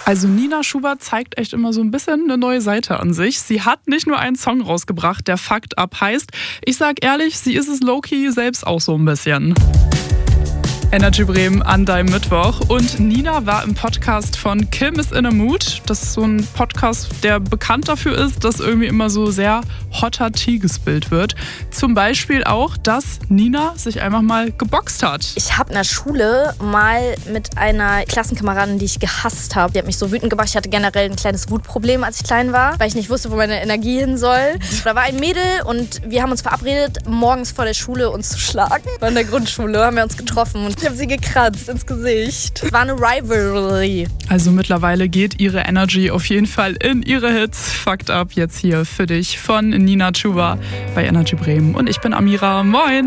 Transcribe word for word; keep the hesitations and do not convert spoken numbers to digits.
Also Nina Schubert zeigt echt immer so ein bisschen eine neue Seite an sich. Sie hat nicht nur einen Song rausgebracht, der Fucked Up heißt. Ich sag ehrlich, sie ist es low-key selbst auch so ein bisschen. Energy Bremen an deinem Mittwoch. Und Nina war im Podcast von Kim is in a Mood. Das ist so ein Podcast, der bekannt dafür ist, dass irgendwie immer so sehr hotter Tee gespillt wird. Zum Beispiel auch, dass Nina sich einfach mal geboxt hat. Ich habe in der Schule mal mit einer Klassenkameradin, die ich gehasst habe, die hat mich so wütend gemacht. Ich hatte generell ein kleines Wutproblem, als ich klein war, weil ich nicht wusste, wo meine Energie hin soll. Da war ein Mädel und wir haben uns verabredet, morgens vor der Schule uns zu schlagen. In der Grundschule haben wir uns getroffen und ich habe sie gekratzt ins Gesicht. War eine Rivalry. Also mittlerweile geht ihre Energy auf jeden Fall in ihre Hits. Fucked Up jetzt hier für dich von Nina Chuba bei Energy Bremen. Und ich bin Amira. Moin!